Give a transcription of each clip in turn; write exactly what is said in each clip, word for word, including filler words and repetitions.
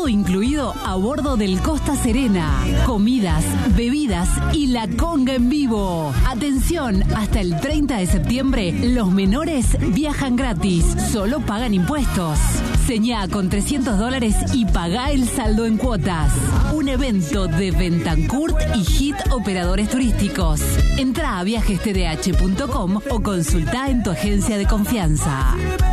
Todo incluido a bordo del Costa Serena. Comidas, bebidas y la conga en vivo. Atención, hasta el treinta de septiembre los menores viajan gratis. Solo pagan impuestos. Señá con trescientos dólares y pagá el saldo en cuotas. Un evento de Bentancourt y Hit Operadores Turísticos. Entrá a viajes t d h punto com o consultá en tu agencia de confianza.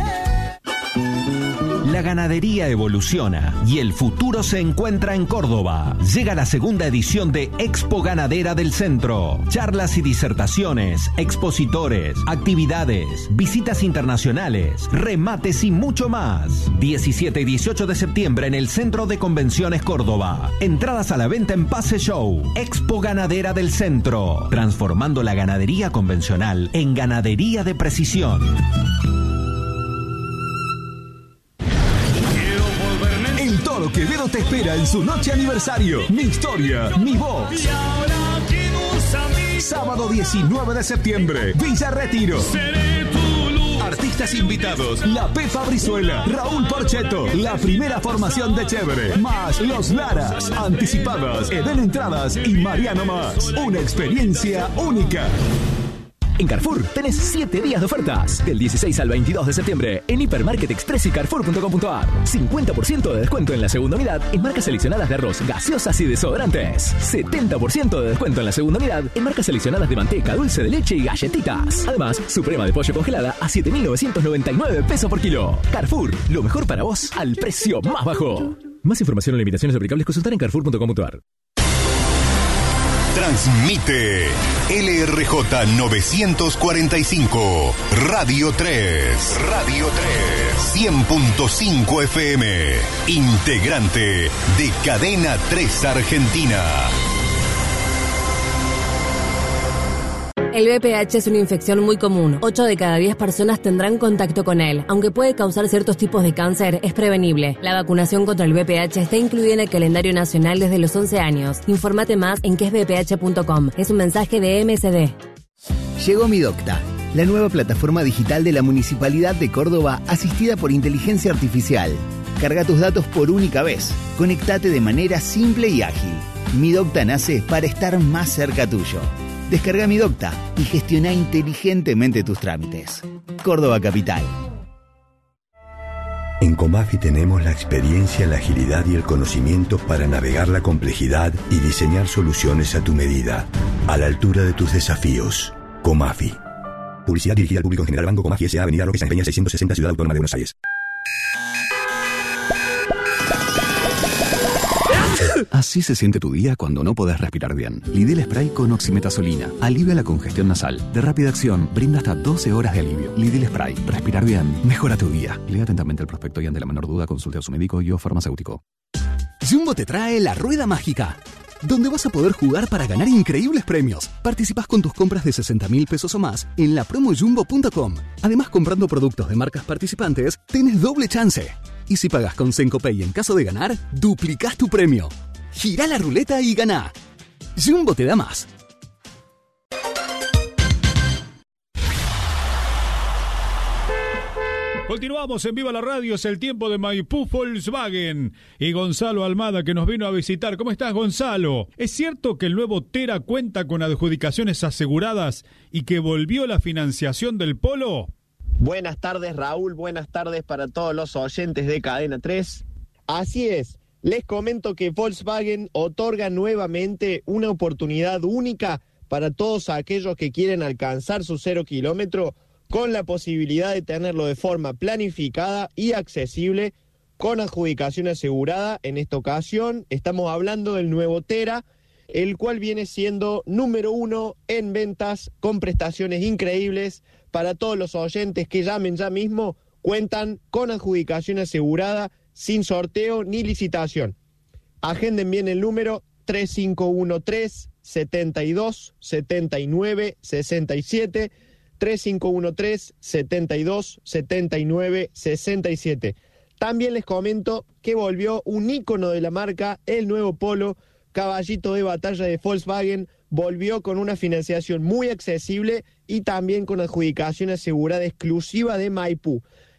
La ganadería evoluciona y el futuro se encuentra en Córdoba. Llega la segunda edición de Expo Ganadera del Centro. Charlas y disertaciones, expositores, actividades, visitas internacionales, remates y mucho más. diecisiete y dieciocho de septiembre en el Centro de Convenciones Córdoba. Entradas a la venta en Pase Show. Expo Ganadera del Centro. Transformando la ganadería convencional en ganadería de precisión. Quevedo te espera en su noche aniversario. Mi historia, mi voz. Sábado diecinueve de septiembre, Villa Retiro. Artistas invitados: La Pepa Brizuela, Raúl Porchetto, la primera formación de Chévere, más Los Laras, anticipadas, Eden Entradas y Mariano Más. Una experiencia única. En Carrefour tenés siete días de ofertas. Del dieciséis al veintidós de septiembre en Hipermarket Express y Carrefour punto com punto a r. cincuenta por ciento de descuento en la segunda unidad en marcas seleccionadas de arroz, gaseosas y desodorantes. setenta por ciento de descuento en la segunda unidad en marcas seleccionadas de manteca, dulce de leche y galletitas. Además, suprema de pollo congelada a siete mil novecientos noventa y nueve pesos por kilo. Carrefour, lo mejor para vos al precio más bajo. Más información o limitaciones aplicables consultar en Carrefour punto com punto a r. Transmite L R J novecientos cuarenta y cinco, Radio tres. Radio tres. cien punto cinco F M. Integrante de Cadena tres Argentina. El V P H es una infección muy común. ocho de cada diez personas tendrán contacto con él. Aunque puede causar ciertos tipos de cáncer, es prevenible. La vacunación contra el V P H está incluida en el calendario nacional desde los once años. Infórmate más en que es v p h punto com. Es un mensaje de M S D. Llegó Mi Docta, la nueva plataforma digital de la Municipalidad de Córdoba asistida por inteligencia artificial. Carga tus datos por única vez. Conectate de manera simple y ágil. Mi Docta nace para estar más cerca tuyo. Descarga Mi Docta y gestiona inteligentemente tus trámites. Córdoba Capital. En Comafi tenemos la experiencia, la agilidad y el conocimiento para navegar la complejidad y diseñar soluciones a tu medida, a la altura de tus desafíos. Comafi. Publicidad dirigida al público en general. Banco Comafi S A. Avenida Roque San Peña seiscientos sesenta, Ciudad Autónoma de Buenos Aires. Así se siente tu día cuando no podés respirar bien. Lidl Spray con oximetazolina. Alivia la congestión nasal. De rápida acción, brinda hasta doce horas de alivio. Lidl Spray. Respirar bien. Mejora tu día. Lea atentamente el prospecto y ante la menor duda consulte a su médico y o farmacéutico. Jumbo te trae la Rueda Mágica, donde vas a poder jugar para ganar increíbles premios. Participás con tus compras de sesenta mil pesos o más en la promo jumbo punto com. Además, comprando productos de marcas participantes, tenés doble chance. Y si pagás con Sencopay en caso de ganar, duplicás tu premio. Girá la ruleta y ganá. Jumbo te da más. Continuamos en Viva la Radio, es el tiempo de Maipú Volkswagen y Gonzalo Almada que nos vino a visitar. ¿Cómo estás, Gonzalo? ¿Es cierto que el nuevo Tera cuenta con adjudicaciones aseguradas y que volvió la financiación del Polo? Buenas tardes, Raúl, buenas tardes para todos los oyentes de Cadena tres. Así es, les comento que Volkswagen otorga nuevamente una oportunidad única para todos aquellos que quieren alcanzar su cero kilómetro con la posibilidad de tenerlo de forma planificada y accesible con adjudicación asegurada. En esta ocasión estamos hablando del nuevo Tera, el cual viene siendo número uno en ventas con prestaciones increíbles. Para todos los oyentes que llamen ya mismo, cuentan con adjudicación asegurada sin sorteo ni licitación. Agenden bien el número tres cinco uno tres, setenta y dos, setenta y nueve, sesenta y siete, tres cinco uno tres, setenta y dos, setenta y nueve, sesenta y siete. También les comento que volvió un ícono de la marca, el nuevo Polo, caballito de batalla de Volkswagen, volvió con una financiación muy accesible y también con adjudicación asegurada exclusiva de Maipú.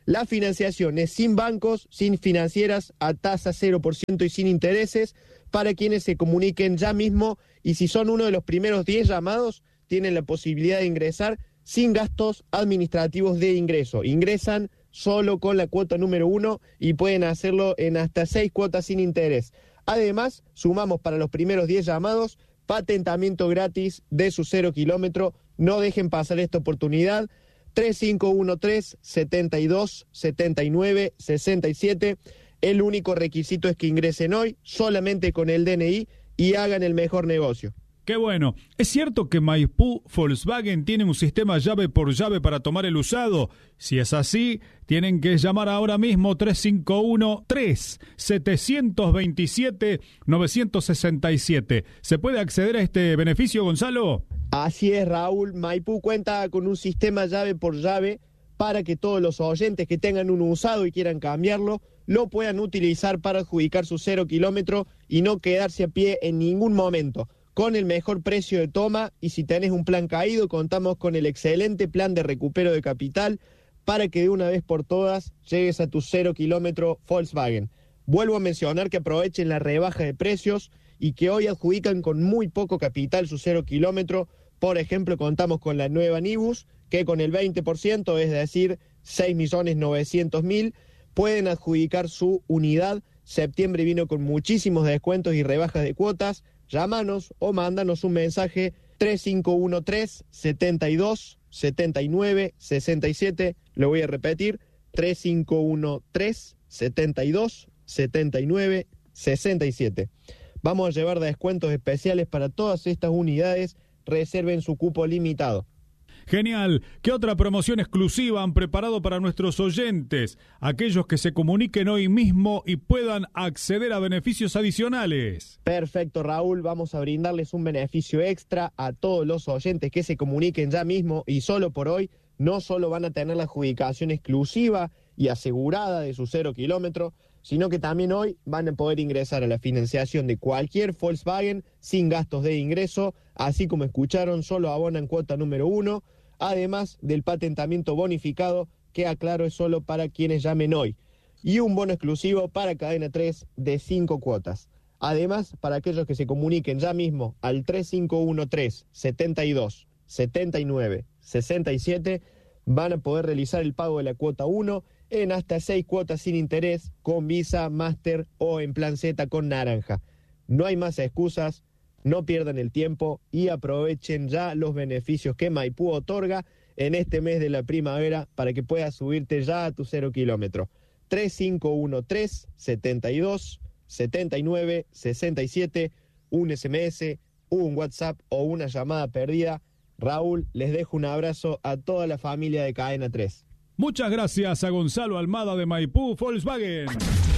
La financiación es sin bancos, sin financieras, a tasa cero por ciento y sin intereses, para quienes se comuniquen ya mismo, y si son uno de los primeros diez llamados, tienen la posibilidad de ingresar sin gastos administrativos de ingreso. Ingresan solo con la cuota número uno y pueden hacerlo en hasta seis cuotas sin interés. Además, sumamos para los primeros diez llamados patentamiento gratis de su cero kilómetro. No dejen pasar esta oportunidad. tres cinco uno tres, setenta y dos, setenta y nueve, sesenta y siete. El único requisito es que ingresen hoy, solamente con el D N I, y hagan el mejor negocio. Qué bueno. ¿Es cierto que Maipú Volkswagen tiene un sistema llave por llave para tomar el usado? Si es así, tienen que llamar ahora mismo tres cinco uno tres, siete dos siete, nueve seis siete. ¿Se puede acceder a este beneficio, Gonzalo? Así es, Raúl. Maipú cuenta con un sistema llave por llave para que todos los oyentes que tengan un usado y quieran cambiarlo, lo puedan utilizar para adjudicar su cero kilómetro y no quedarse a pie en ningún momento. Con el mejor precio de toma, y si tenés un plan caído, contamos con el excelente plan de recupero de capital para que de una vez por todas llegues a tu cero kilómetro Volkswagen. Vuelvo a mencionar que aprovechen la rebaja de precios y que hoy adjudican con muy poco capital su cero kilómetro. Por ejemplo, contamos con la nueva Nibus, que con el veinte por ciento, es decir, seis millones novecientos mil, pueden adjudicar su unidad. Septiembre vino con muchísimos descuentos y rebajas de cuotas. Llámanos o mándanos un mensaje tres cinco uno tres, setenta y dos, setenta y nueve, sesenta y siete. Lo voy a repetir, tres cinco uno tres, setenta y dos, setenta y nueve, sesenta y siete. Vamos a llevar descuentos especiales para todas estas unidades. Reserven su cupo limitado. Genial. ¿Qué otra promoción exclusiva han preparado para nuestros oyentes? Aquellos que se comuniquen hoy mismo y puedan acceder a beneficios adicionales. Perfecto, Raúl. Vamos a brindarles un beneficio extra a todos los oyentes que se comuniquen ya mismo, y solo por hoy. No solo van a tener la adjudicación exclusiva y asegurada de su cero kilómetro, sino que también hoy van a poder ingresar a la financiación de cualquier Volkswagen sin gastos de ingreso. Así como escucharon, solo abonan cuota número uno. Además del patentamiento bonificado, que aclaro es solo para quienes llamen hoy, y un bono exclusivo para Cadena tres de cinco cuotas. Además, para aquellos que se comuniquen ya mismo al tres cinco uno tres, setenta y dos, setenta y nueve, sesenta y siete, van a poder realizar el pago de la cuota uno en hasta seis cuotas sin interés, con Visa, Master o en plan Z con naranja. No hay más excusas. No pierdan el tiempo y aprovechen ya los beneficios que Maipú otorga en este mes de la primavera para que puedas subirte ya a tu cero kilómetro. tres cinco uno tres, setenta y dos, setenta y nueve, sesenta y siete, un S M S, un WhatsApp o una llamada perdida. Raúl, les dejo un abrazo a toda la familia de Cadena tres. Muchas gracias a Gonzalo Almada de Maipú Volkswagen.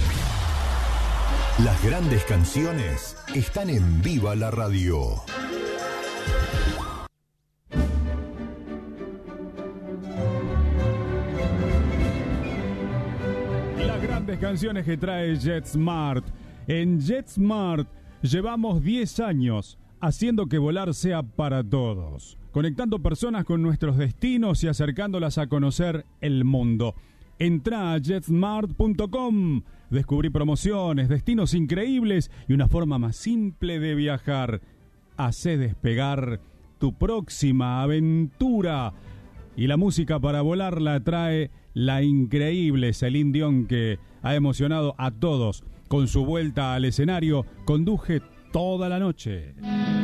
Las grandes canciones están en Viva la Radio. Las grandes canciones que trae JetSmart. En JetSmart llevamos diez años haciendo que volar sea para todos, conectando personas con nuestros destinos y acercándolas a conocer el mundo. Entrá a jetsmart punto com, descubrí promociones, destinos increíbles y una forma más simple de viajar. Hacé despegar tu próxima aventura. Y la música para volar la trae la increíble Celine Dion, que ha emocionado a todos con su vuelta al escenario. Conduje toda la noche.